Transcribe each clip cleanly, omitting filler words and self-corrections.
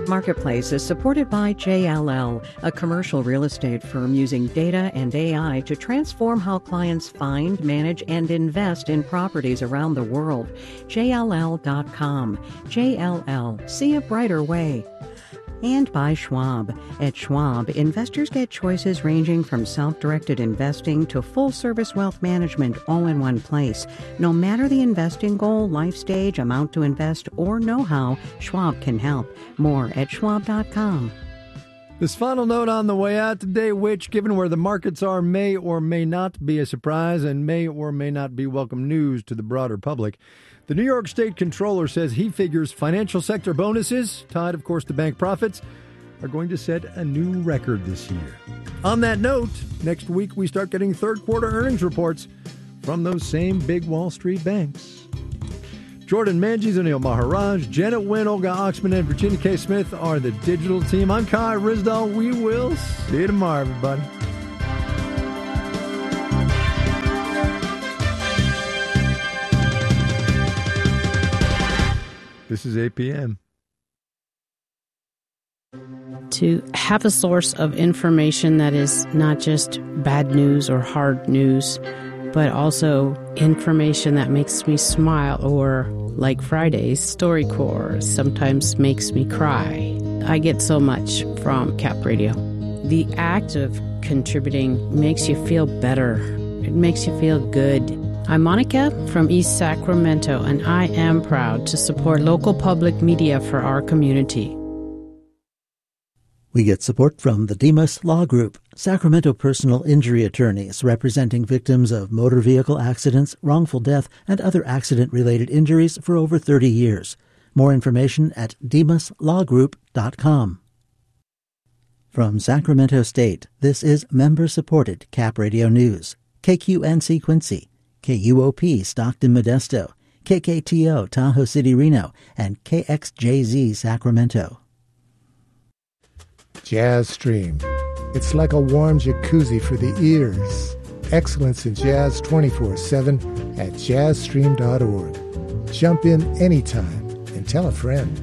Marketplace is supported by JLL, a commercial real estate firm using data and AI to transform how clients find, manage, and invest in properties around the world. JLL.com. JLL. See a brighter way. And by Schwab. At Schwab, investors get choices ranging from self-directed investing to full-service wealth management all in one place. No matter the investing goal, life stage, amount to invest, or know-how, Schwab can help. More at Schwab.com. This final note on the way out today, which, given where the markets are, may or may not be a surprise and may or may not be welcome news to the broader public. The New York State Comptroller says he figures financial sector bonuses, tied, of course, to bank profits, are going to set a new record this year. On that note, next week we start getting third-quarter earnings reports from those same big Wall Street banks. Jordan Manges, Anil Maharaj, Janet Wynn, Olga Oxman, and Virginia K. Smith are the digital team. I'm Kai Rizdal. We will see you tomorrow, everybody. This is 8 p.m. To have a source of information that is not just bad news or hard news, but also information that makes me smile, or like Friday's StoryCorps sometimes makes me cry. I get so much from Cap Radio. The act of contributing makes you feel better. It makes you feel good. I'm Monica from East Sacramento, and I am proud to support local public media for our community. We get support from the Demas Law Group, Sacramento personal injury attorneys representing victims of motor vehicle accidents, wrongful death, and other accident-related injuries for over 30 years. More information at demaslawgroup.com. From Sacramento State, this is member-supported Cap Radio News. KQNC Quincy, KUOP Stockton Modesto, KKTO Tahoe City Reno, and KXJZ Sacramento. Jazz Stream. It's like a warm jacuzzi for the ears. Excellence in jazz 24/7 at jazzstream.org. Jump in anytime and tell a friend.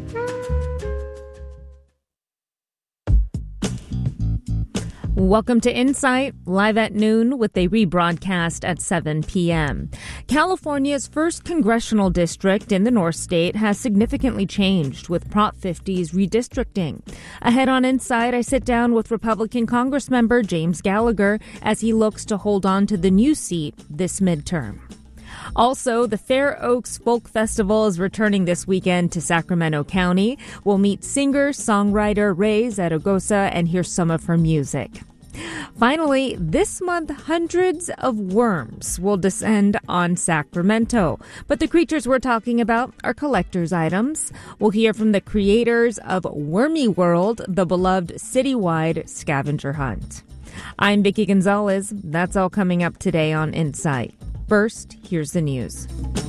Welcome to Insight, live at noon with a rebroadcast at 7 p.m. California's first congressional district in the North State has significantly changed with Prop 50's redistricting. Ahead on Insight, I sit down with Republican Congressmember James Gallagher as he looks to hold on to the new seat this midterm. Also, the Fair Oaks Folk Festival is returning this weekend to Sacramento County. We'll meet singer-songwriter Ray Zaragoza and hear some of her music. Finally, this month, hundreds of worms will descend on Sacramento. But the creatures we're talking about are collector's items. We'll hear from the creators of Wormy World, the beloved citywide scavenger hunt. I'm Vicki Gonzalez. That's all coming up today on Insight. First, here's the news.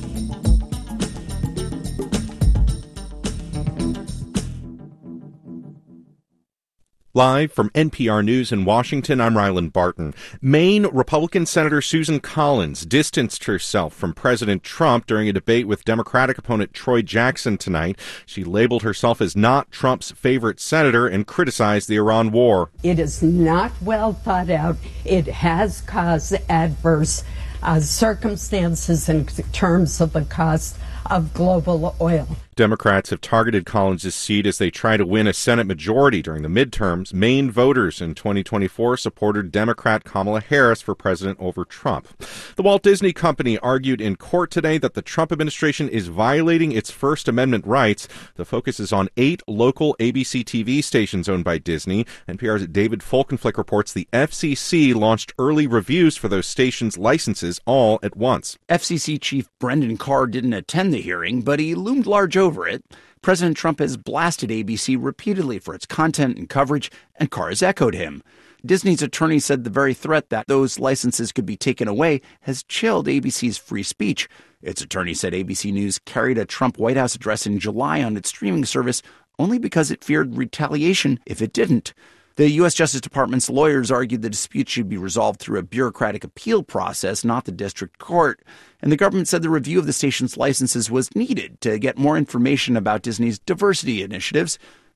Live from NPR News in Washington, I'm Ryland Barton. Maine Republican Senator Susan Collins distanced herself from President Trump during a debate with Democratic opponent Troy Jackson tonight. She labeled herself as not Trump's favorite senator and criticized the Iran war. It is not well thought out. It has caused adverse circumstances in terms of the cost of global oil. Democrats have targeted Collins' seat as they try to win a Senate majority during the midterms. Maine voters in 2024 supported Democrat Kamala Harris for president over Trump. The Walt Disney Company argued in court today that the Trump administration is violating its First Amendment rights. The focus is on 8 local ABC TV stations owned by Disney. NPR's David Folkenflik reports the FCC launched early reviews for those stations' licenses all at once. FCC Chief Brendan Carr didn't attend the hearing, but he loomed large over it. President Trump has blasted ABC repeatedly for its content and coverage, and Carr has echoed him. Disney's attorney said the very threat that those licenses could be taken away has chilled ABC's free speech. Its attorney said ABC News carried a Trump White House address in July on its streaming service only because it feared retaliation if it didn't. The U.S. Justice Department's lawyers argued the dispute should be resolved through a bureaucratic appeal process, not the district court. And the government said the review of the station's licenses was needed to get more information about Disney's diversity initiatives.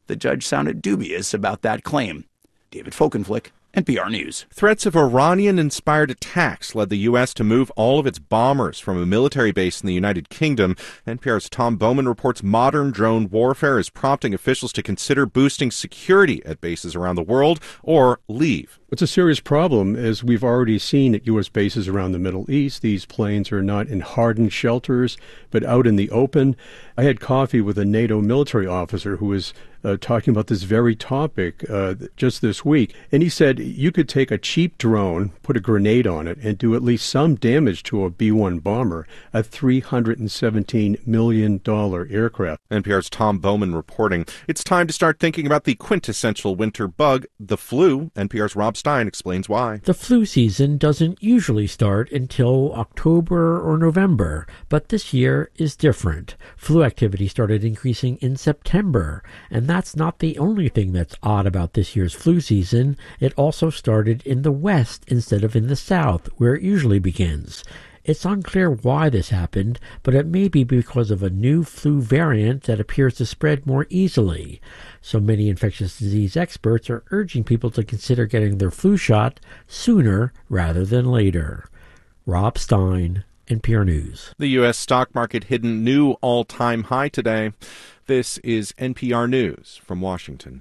The judge sounded dubious about that claim. David Folkenflik, NPR News. Threats of Iranian-inspired attacks led the U.S. to move all of its bombers from a military base in the United Kingdom. NPR's Tom Bowman reports modern drone warfare is prompting officials to consider boosting security at bases around the world or leave. It's a serious problem, as we've already seen at U.S. bases around the Middle East. These planes are not in hardened shelters, but out in the open. I had coffee with a NATO military officer who was talking about this very topic just this week. And he said you could take a cheap drone, put a grenade on it, and do at least some damage to a B-1 bomber, a $317 million aircraft. NPR's Tom Bowman reporting. It's time to start thinking about the quintessential winter bug, the flu. NPR's Rob Stein explains why. The flu season doesn't usually start until October or November, but this year is different. Flu activity started increasing in September, and that's not the only thing that's odd about this year's flu season. It also started in the West instead of in the South, where it usually begins. It's unclear why this happened, but it may be because of a new flu variant that appears to spread more easily. So many infectious disease experts are urging people to consider getting their flu shot sooner rather than later. Rob Stein, NPR News. The U.S. stock market hit a new all-time high today. This is NPR News from Washington.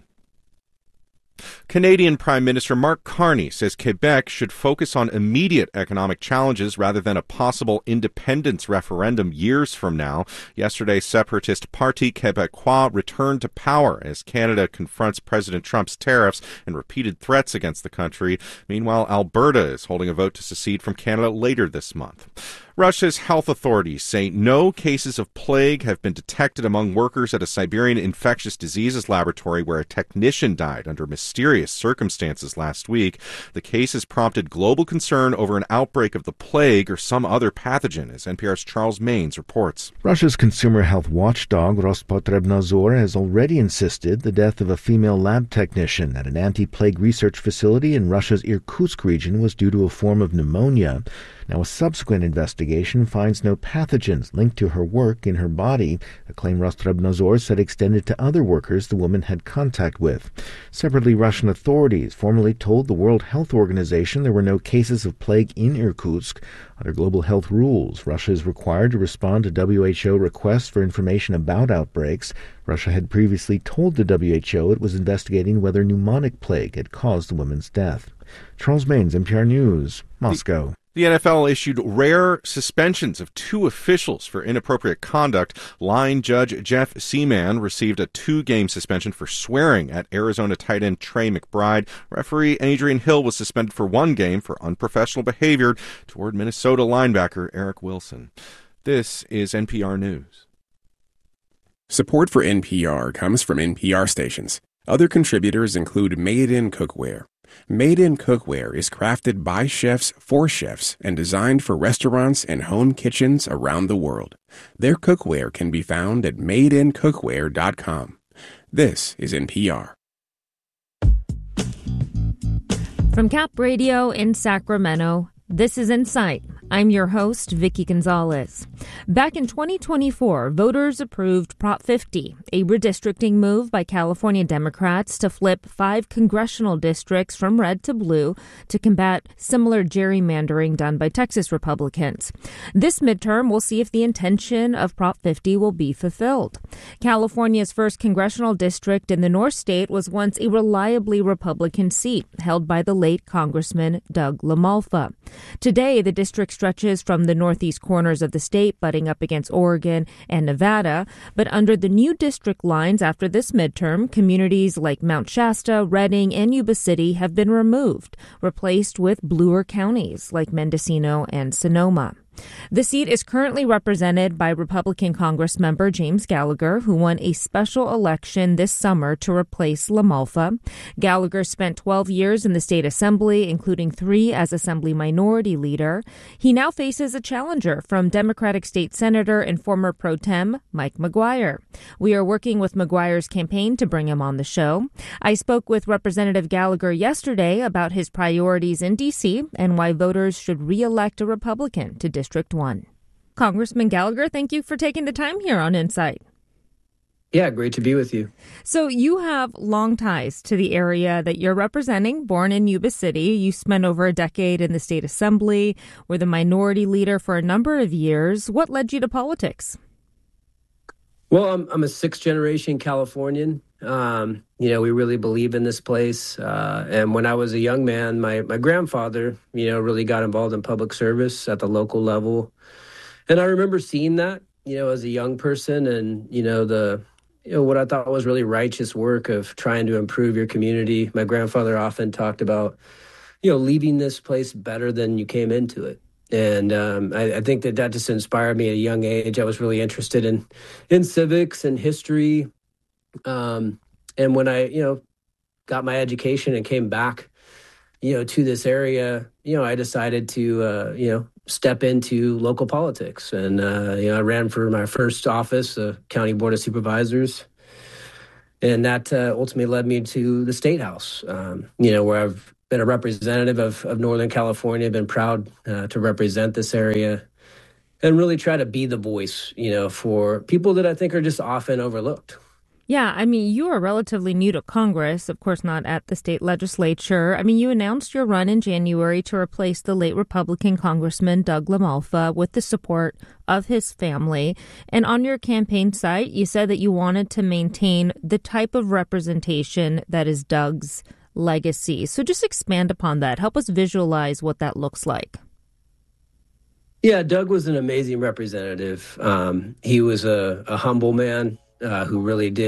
Canadian Prime Minister Mark Carney says Quebec should focus on immediate economic challenges rather than a possible independence referendum years from now. Yesterday, separatist Parti Québécois returned to power as Canada confronts President Trump's tariffs and repeated threats against the country. Meanwhile, Alberta is holding a vote to secede from Canada later this month. Russia's health authorities say no cases of plague have been detected among workers at a Siberian infectious diseases laboratory where a technician died under mysterious circumstances last week. The case has prompted global concern over an outbreak of the plague or some other pathogen, as NPR's Charles Maynes reports. Russia's consumer health watchdog Rospotrebnadzor has already insisted the death of a female lab technician at an anti-plague research facility in Russia's Irkutsk region was due to a form of pneumonia. Now, a subsequent investigation finds no pathogens linked to her work in her body, a claim Rostrebnadzor said extended to other workers the woman had contact with. Separately, Russian authorities formally told the World Health Organization there were no cases of plague in Irkutsk. Under global health rules, Russia is required to respond to WHO requests for information about outbreaks. Russia had previously told the WHO it was investigating whether pneumonic plague had caused the woman's death. Charles Maynes, NPR News, Moscow. The NFL issued rare suspensions of 2 officials for inappropriate conduct. Line judge Jeff Seaman received a 2-game suspension for swearing at Arizona tight end Trey McBride. Referee Adrian Hill was suspended for 1 game for unprofessional behavior toward Minnesota linebacker Eric Wilson. This is NPR News. Support for NPR comes from NPR stations. Other contributors include Made in Cookware. Made in Cookware is crafted by chefs for chefs and designed for restaurants and home kitchens around the world. Their cookware can be found at madeincookware.com. This is NPR. From Cap Radio in Sacramento, this is Insight. I'm your host, Vicky Gonzalez. Back in 2024, voters approved Prop 50, a redistricting move by California Democrats to flip 5 congressional districts from red to blue to combat similar gerrymandering done by Texas Republicans. This midterm, we'll see if the intention of Prop 50 will be fulfilled. California's first congressional district in the North State was once a reliably Republican seat held by the late Congressman Doug LaMalfa. Today, the district stretches from the northeast corners of the state, butting up against Oregon and Nevada. But under the new district lines after this midterm, communities like Mount Shasta, Redding, and Yuba City have been removed, replaced with bluer counties like Mendocino and Sonoma. The seat is currently represented by Republican Congressmember James Gallagher, who won a special election this summer to replace LaMalfa. Gallagher spent 12 years in the state assembly, including 3 as assembly minority leader. He now faces a challenger from Democratic State Senator and former pro tem Mike McGuire. We are working with McGuire's campaign to bring him on the show. I spoke with Representative Gallagher yesterday about his priorities in D.C. and why voters should re-elect a Republican to District 1. Congressman Gallagher, thank you for taking the time here on Insight. Yeah, great to be with you. So you have long ties to the area that you're representing. Born in Yuba City, you spent over a decade in the state assembly, were the minority leader for a number of years. What led you to politics? Well, I'm a sixth-generation Californian. We really believe in this place. And when I was a young man, my grandfather, really got involved in public service at the local level. And I remember seeing that, as a young person and, what I thought was really righteous work of trying to improve your community. My grandfather often talked about, leaving this place better than you came into it. And I think that just inspired me at a young age. I was really interested in civics and history. And when I, got my education and came back, to this area, I decided to, step into local politics. And, I ran for my first office, the County Board of Supervisors. And that ultimately led me to the State House, where I've been a representative of Northern California, been proud to represent this area and really try to be the voice, for people that I think are just often overlooked. Yeah, you are relatively new to Congress, of course not at the state legislature. You announced your run in January to replace the late Republican Congressman Doug LaMalfa with the support of his family. And on your campaign site, you said that you wanted to maintain the type of representation that is Doug's legacy. So just expand upon that. Help us visualize what that looks like. Yeah, Doug was an amazing representative. He was a humble man who really did